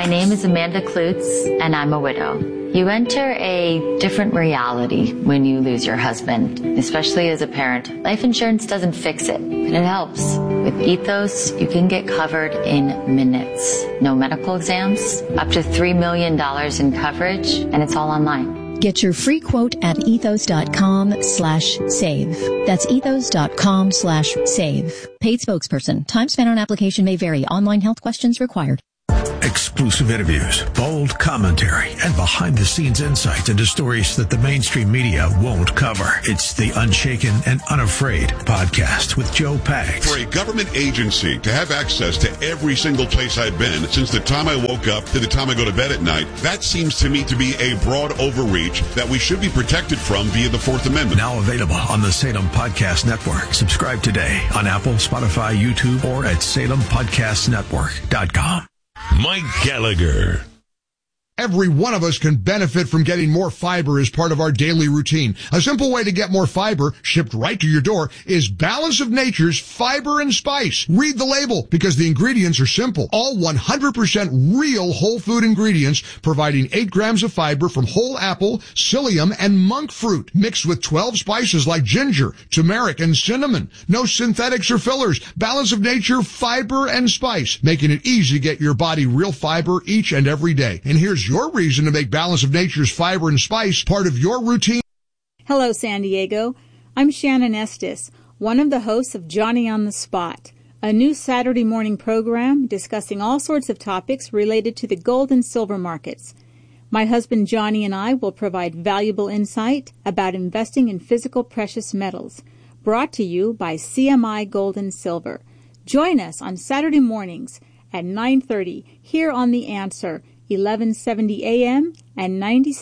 My name is Amanda Klutz, and I'm a widow. You enter a different reality when you lose your husband, especially as a parent. Life insurance doesn't fix it, but it helps. With Ethos, you can get covered in minutes. No medical exams, up to $3 million in coverage, and it's all online. Get your free quote at ethos.com/save. That's ethos.com/save. Paid spokesperson. Time spent on application may vary. Online health questions required. Exclusive interviews, bold commentary, and behind-the-scenes insights into stories that the mainstream media won't cover. It's the Unshaken and Unafraid podcast with Joe Pags. For a government agency to have access to every single place I've been since the time I woke up to the time I go to bed at night, that seems to me to be a broad overreach that we should be protected from via the Fourth Amendment. Now available on the Salem Podcast Network. Subscribe today on Apple, Spotify, YouTube, or at SalemPodcastNetwork.com. Mike Gallagher. Every one of us can benefit from getting more fiber as part of our daily routine. A simple way to get more fiber shipped right to your door is Balance of Nature's Fiber and Spice. Read the label because the ingredients are simple. All 100% real whole food ingredients providing 8 grams of fiber from whole apple, psyllium, and monk fruit mixed with 12 spices like ginger, turmeric, and cinnamon. No synthetics or fillers. Balance of Nature Fiber and Spice, making it easy to get your body real fiber each and every day. And here's your reason to make Balance of Nature's Fiber and Spice part of your routine. Hello, San Diego. I'm Shannon Estes, one of the hosts of Johnny on the Spot, a new Saturday morning program discussing all sorts of topics related to the gold and silver markets. My husband Johnny and I will provide valuable insight about investing in physical precious metals, brought to you by CMI Gold and Silver. Join us on Saturday mornings at 9:30 here on The Answer, 1170 AM and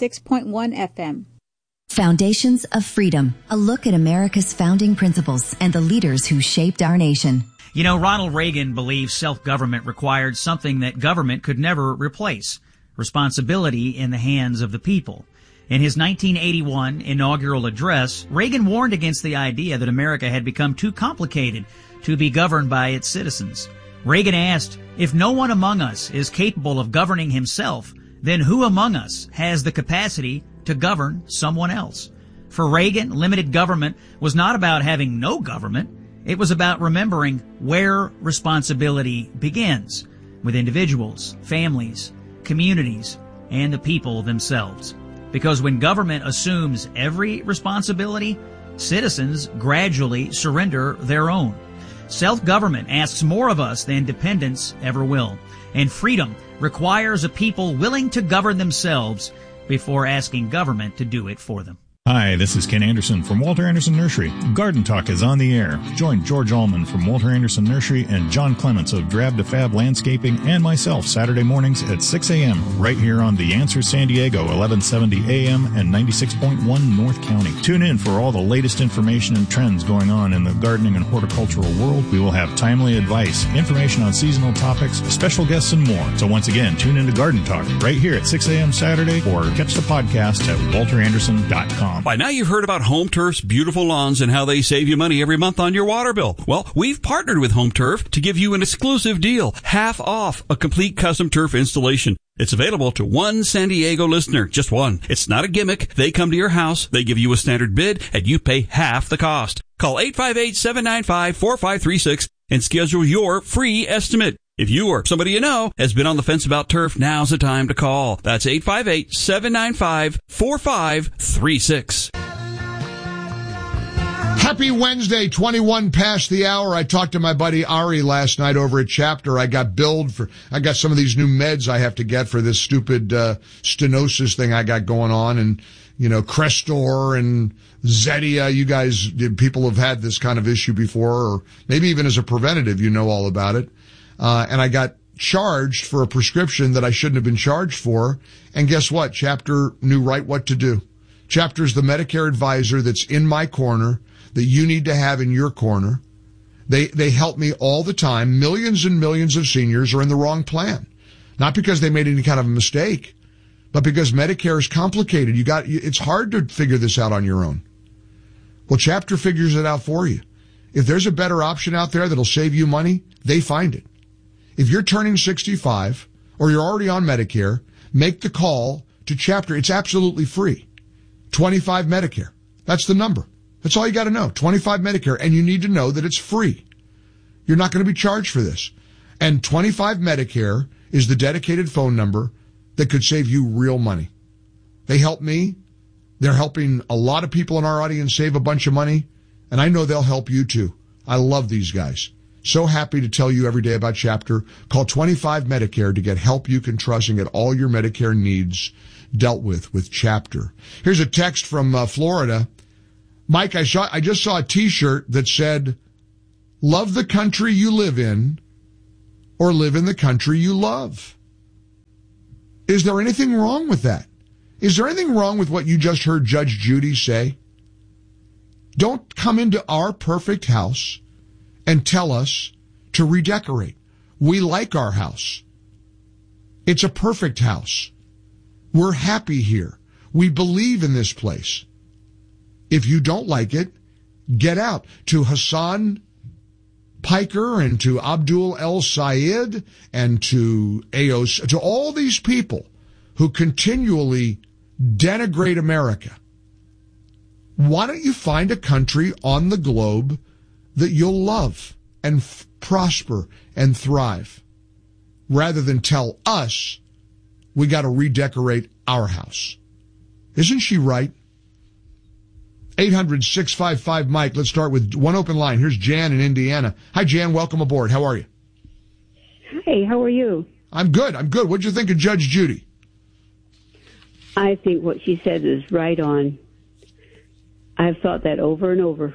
96.1 FM. Foundations of Freedom, a look at America's founding principles and the leaders who shaped our nation. You know, Ronald Reagan believed self-government required something that government could never replace: responsibility in the hands of the people. In his 1981 inaugural address, Reagan warned against the idea that America had become too complicated to be governed by its citizens. Reagan asked, if no one among us is capable of governing himself, then who among us has the capacity to govern someone else? For Reagan, limited government was not about having no government. It was about remembering where responsibility begins, with individuals, families, communities, and the people themselves. Because when government assumes every responsibility, citizens gradually surrender their own. Self-government asks more of us than dependence ever will. And freedom requires a people willing to govern themselves before asking government to do it for them. Hi, this is Ken Anderson from Walter Anderson Nursery. Garden Talk is on the air. Join George Allman from Walter Anderson Nursery and John Clements of Drab to Fab Landscaping and myself Saturday mornings at 6 a.m. right here on The Answer San Diego, 1170 a.m. and 96.1 North County. Tune in for all the latest information and trends going on in the gardening and horticultural world. We will have timely advice, information on seasonal topics, special guests, and more. So once again, tune in to Garden Talk right here at 6 a.m. Saturday or catch the podcast at walteranderson.com. By now you've heard about Home Turf's beautiful lawns and how they save you money every month on your water bill. Well, we've partnered with Home Turf to give you an exclusive deal, half off a complete custom turf installation. It's available to one San Diego listener, just one. It's not a gimmick. They come to your house, they give you a standard bid, and you pay half the cost. Call 858-795-4536 and schedule your free estimate. If you or somebody you know has been on the fence about turf, now's the time to call. That's 858-795-4536. Happy Wednesday, 21 past the hour. I talked to my buddy Ari last night over at Chapter. I got some of these new meds I have to get for this stupid stenosis thing I got going on. And, you know, Crestor and Zetia, people have had this kind of issue before, or maybe even as a preventative, you know all about it. And I got charged for a prescription that I shouldn't have been charged for. And guess what? Chapter knew right what to do. Chapter's the Medicare advisor that's in my corner that you need to have in your corner. They help me all the time. Millions and millions of seniors are in the wrong plan. Not because they made any kind of a mistake, but because Medicare is complicated. It's hard to figure this out on your own. Well, Chapter figures it out for you. If there's a better option out there that'll save you money, they find it. If you're turning 65 or you're already on Medicare, make the call to Chapter. It's absolutely free. 25 Medicare. That's the number. That's all you got to know. 25 Medicare. And you need to know that it's free. You're not going to be charged for this. And 25 Medicare is the dedicated phone number that could save you real money. They help me. They're helping a lot of people in our audience save a bunch of money. And I know they'll help you too. I love these guys. So happy to tell you every day about Chapter. Call 25 Medicare to get help you can trust and get all your Medicare needs dealt with Chapter. Here's a text from Florida. Mike, I just saw a T-shirt that said, "Love the country you live in, or live in the country you love." Is there anything wrong with that? Is there anything wrong with what you just heard Judge Judy say? Don't come into our perfect house and tell us to redecorate. We like our house. It's a perfect house. We're happy here. We believe in this place. If you don't like it, get out. To Hassan Piker and to Abdul El Sayed and to AOC, to all these people who continually denigrate America, why don't you find a country on the globe that you'll love and prosper and thrive, rather than tell us we got to redecorate our house? Isn't she right? 800-655-Mike. Let's start with one open line. Here's Jan in Indiana. Hi, Jan. Welcome aboard. How are you? Hi, how are you? I'm good. What'd you think of Judge Judy? I think what she said is right on. I've thought that over and over.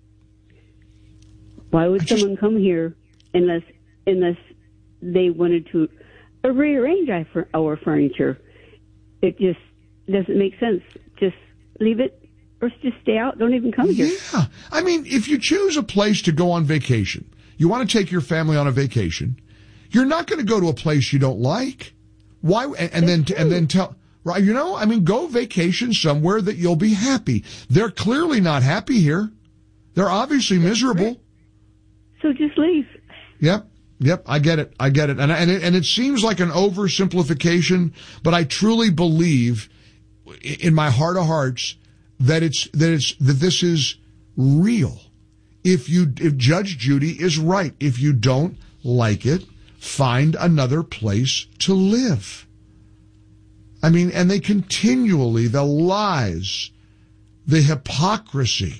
Why would someone come here unless they wanted to rearrange our furniture? It just doesn't make sense. Just leave it or just stay out. Don't even come here. Yeah. I mean, if you choose a place to go on vacation, you want to take your family on a vacation, you're not going to go to a place you don't like. Why? And then tell, right? You know, I mean, go vacation somewhere that you'll be happy. They're clearly not happy here. They're obviously miserable. So just leave. Yep. I get it. And it seems like an oversimplification, but I truly believe in my heart of hearts that this is real. If Judge Judy is right, if you don't like it, find another place to live. I mean, and they continually, the lies, the hypocrisy,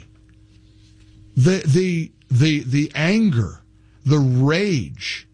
the anger, the rage.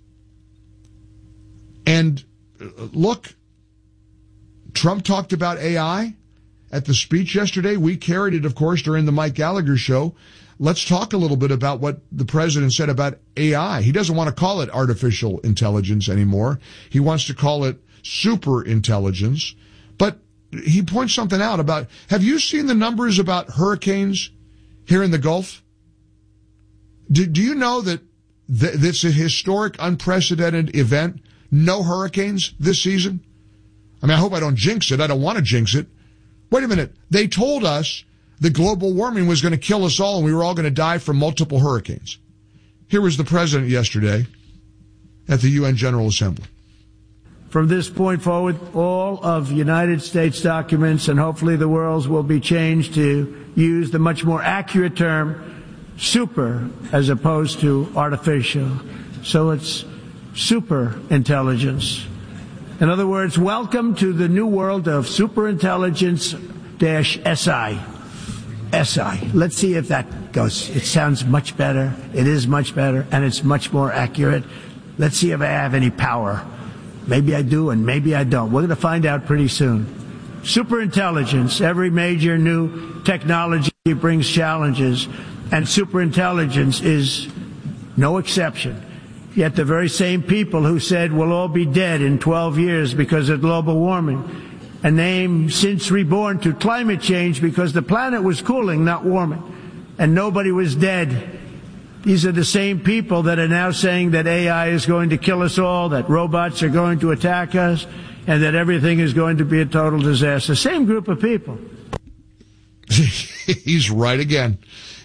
And look, Trump talked about AI at the speech yesterday. We carried it, of course, during the Mike Gallagher show. Let's talk a little bit about what the president said about AI. He doesn't want to call it artificial intelligence anymore. He wants to call it super intelligence. But he points something out about, have you seen the numbers about hurricanes here in the Gulf? Do you know that it's a historic, unprecedented event? No hurricanes this season? I mean, I hope I don't jinx it. I don't want to jinx it. Wait a minute. They told us that global warming was going to kill us all and we were all going to die from multiple hurricanes. Here was the president yesterday at the UN General Assembly. From this point forward, all of United States documents and hopefully the world's will be changed to use the much more accurate term super as opposed to artificial. So it's super intelligence. In other words, welcome to the new world of superintelligence-SI. SI. Let's see if that goes. It sounds much better. It is much better, and it's much more accurate. Let's see if I have any power. Maybe I do, and maybe I don't. We're going to find out pretty soon. Superintelligence. Every major new technology brings challenges, and superintelligence is no exception. Yet the very same people who said we'll all be dead in 12 years because of global warming, a name since reborn to climate change because the planet was cooling, not warming, and nobody was dead. These are the same people that are now saying that AI is going to kill us all, that robots are going to attack us, and that everything is going to be a total disaster. Same group of people. He's right again.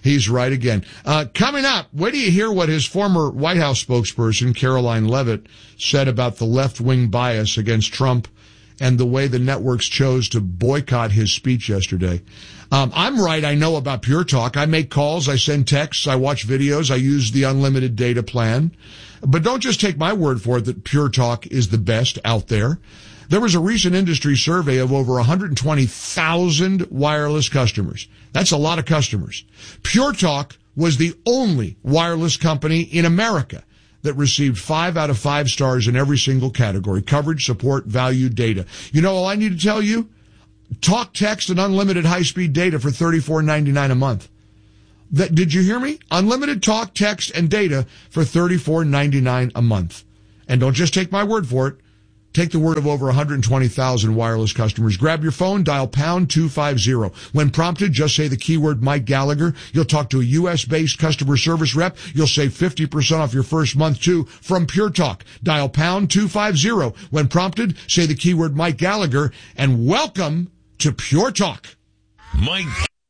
He's right again. Coming up, wait till you hear what his former White House spokesperson, Caroline Leavitt, said about the left-wing bias against Trump and the way the networks chose to boycott his speech yesterday. I'm right, I know about Pure Talk. I make calls, I send texts, I watch videos, I use the unlimited data plan. But don't just take my word for it that Pure Talk is the best out there. There was a recent industry survey of over 120,000 wireless customers. That's a lot of customers. Pure Talk was the only wireless company in America that received 5 out of 5 stars in every single category: coverage, support, value, data. You know all I need to tell you? Talk, text, and unlimited high-speed data for $34.99 a month. Did you hear me? Unlimited talk, text, and data for $34.99 a month. And don't just take my word for it. Take the word of over 120,000 wireless customers. Grab your phone, dial pound 250. When prompted, just say the keyword Mike Gallagher. You'll talk to a U.S.-based customer service rep. You'll save 50% off your first month, too, from Pure Talk. Dial pound 250. When prompted, say the keyword Mike Gallagher, and welcome to Pure Talk. Mike.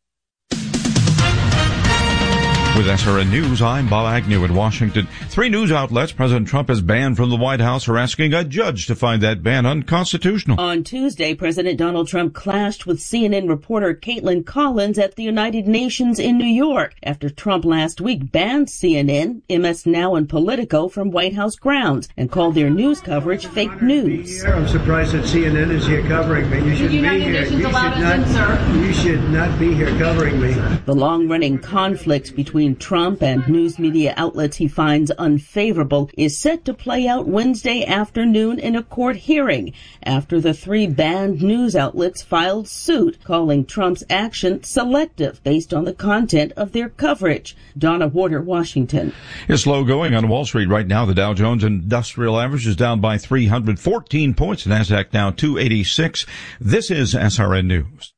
With SRN News, I'm Bob Agnew in Washington. 3 news outlets President Trump has banned from the White House are asking a judge to find that ban unconstitutional. On Tuesday, President Donald Trump clashed with CNN reporter Caitlin Collins at the United Nations in New York after Trump last week banned CNN, MS Now, and Politico from White House grounds and called their news coverage fake news. I'm surprised that CNN is here covering me. You should be here. You should not be here covering me. The long-running conflict between Trump and news media outlets he finds unfavorable is set to play out Wednesday afternoon in a court hearing after the 3 banned news outlets filed suit calling Trump's action selective based on the content of their coverage. Donna Warder, Washington. It's slow going on Wall Street right now. The Dow Jones Industrial Average is down by 314 points. The Nasdaq now 286. This is SRN News.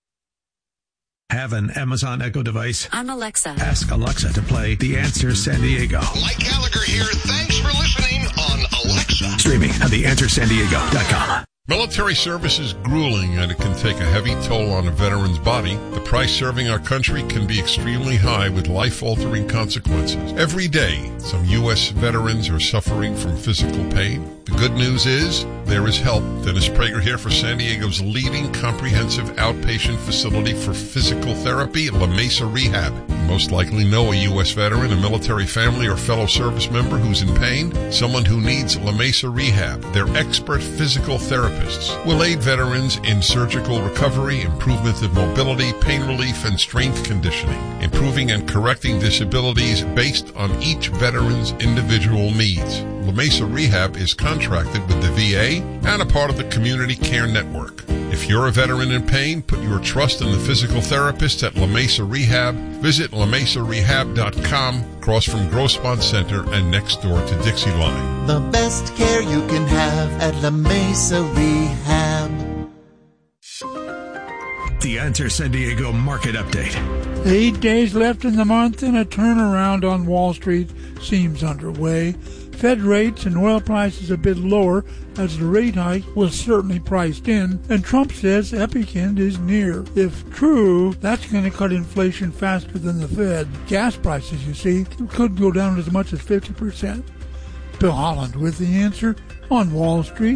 Have an Amazon Echo device? I'm Alexa. Ask Alexa to play The Answer San Diego. Mike Gallagher here. Thanks for listening on Alexa. Streaming at theanswersandiego.com. Military service is grueling and it can take a heavy toll on a veteran's body. The price serving our country can be extremely high with life-altering consequences. Every day, some U.S. veterans are suffering from physical pain. The good news is there is help. Dennis Prager here for San Diego's leading comprehensive outpatient facility for physical therapy, La Mesa Rehab. You most likely know a U.S. veteran, a military family, or fellow service member who's in pain. Someone who needs La Mesa Rehab. Their expert physical therapists will aid veterans in surgical recovery, improvement of mobility, pain relief, and strength conditioning, improving and correcting disabilities based on each veteran's individual needs. La Mesa Rehab is contracted with the VA and a part of the Community Care Network. If you're a veteran in pain, put your trust in the physical therapist at La Mesa Rehab. Visit LaMesaRehab.com, across from Grossmont Center and next door to Dixie Line. The best care you can have at La Mesa Rehab. The Answer San Diego Market Update. 8 days left in the month and a turnaround on Wall Street seems underway. Fed rates and oil prices a bit lower as the rate hike was certainly priced in, and Trump says epic end is near. If true, that's going to cut inflation faster than the Fed. Gas prices, you see, could go down as much as 50%. Bill Holland with the answer on Wall Street.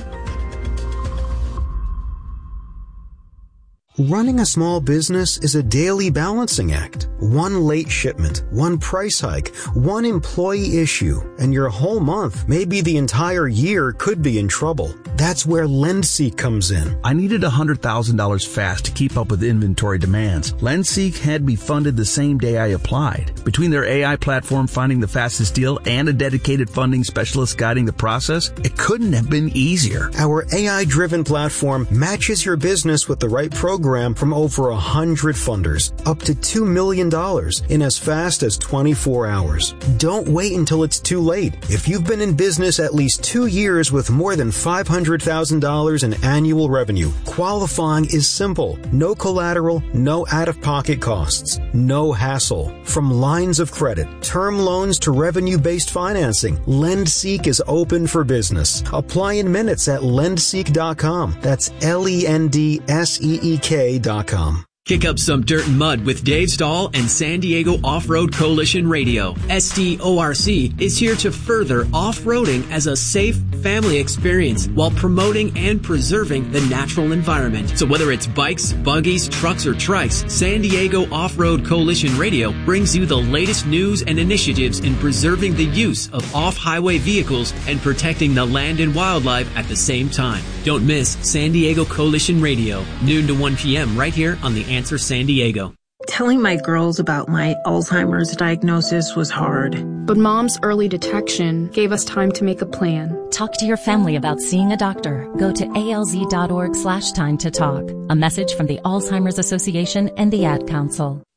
Running a small business is a daily balancing act. One late shipment, one price hike, one employee issue, and your whole month, maybe the entire year, could be in trouble. That's where LendSeek comes in. I needed $100,000 fast to keep up with inventory demands. LendSeek had me funded the same day I applied. Between their AI platform finding the fastest deal and a dedicated funding specialist guiding the process, it couldn't have been easier. Our AI-driven platform matches your business with the right program from over 100 funders, up to $2 million in as fast as 24 hours. Don't wait until it's too late. If you've been in business at least 2 years with more than $500,000 in annual revenue, qualifying is simple. No collateral, no out-of-pocket costs, no hassle. From lines of credit, term loans to revenue-based financing, LendSeek is open for business. Apply in minutes at lendseek.com. That's LendSeek.com. Kick up some dirt and mud with Dave Stahl and San Diego Off-Road Coalition Radio. SDORC is here to further off-roading as a safe family experience while promoting and preserving the natural environment. So whether it's bikes, buggies, trucks, or trikes, San Diego Off-Road Coalition Radio brings you the latest news and initiatives in preserving the use of off-highway vehicles and protecting the land and wildlife at the same time. Don't miss San Diego Coalition Radio, noon to 1 p.m. right here on The Answer San Diego. Telling my girls about my Alzheimer's diagnosis was hard. But Mom's early detection gave us time to make a plan. Talk to your family about seeing a doctor. Go to alz.org/time to talk. A message from the Alzheimer's Association and the Ad Council.